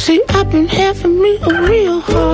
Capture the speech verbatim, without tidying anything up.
See, I've been having me a real hard